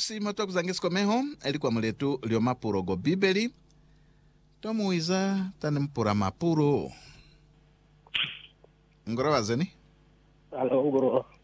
basi mato kuzangisiko meho elikuwa mletu lio mapuro go bibeli tomuiza tani mpura mapuro ngoro wazeni Halo, ngoro.